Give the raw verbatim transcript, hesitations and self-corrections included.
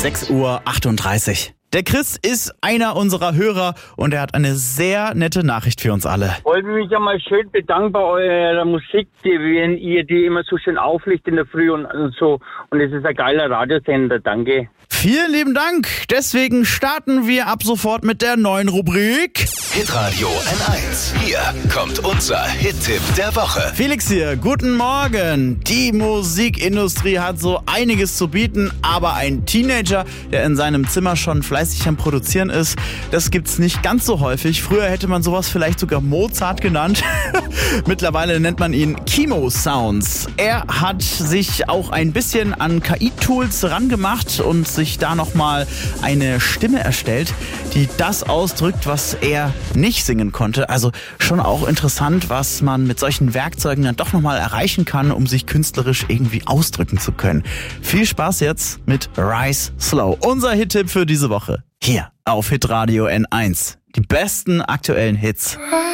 sechs Uhr achtunddreißig. Der Chris ist einer unserer Hörer und er hat eine sehr nette Nachricht für uns alle. Ich wollte mich einmal schön bedanken bei eurer Musik, die, wenn ihr die immer so schön auflegt in der Früh und, und so. Und es ist ein geiler Radiosender, danke. Vielen lieben Dank. Deswegen starten wir ab sofort mit der neuen Rubrik Hitradio N eins. Hier kommt unser Hit-Tipp der Woche. Felix hier, guten Morgen. Die Musikindustrie hat so einiges zu bieten, aber ein Teenager, der in seinem Zimmer schon fleißig am Produzieren ist, das gibt's nicht ganz so häufig. Früher hätte man sowas vielleicht sogar Mozart genannt. Mittlerweile nennt man ihn Kimo Sounds. Er hat sich auch ein bisschen an K I-Tools rangemacht und sich da nochmal eine Stimme erstellt, die das ausdrückt, was er nicht singen konnte. Also schon auch interessant, was man mit solchen Werkzeugen dann doch nochmal erreichen kann, um sich künstlerisch irgendwie ausdrücken zu können. Viel Spaß jetzt mit Rise Slow. Unser Hit-Tipp für diese Woche. Hier auf Hitradio N eins. Die besten aktuellen Hits.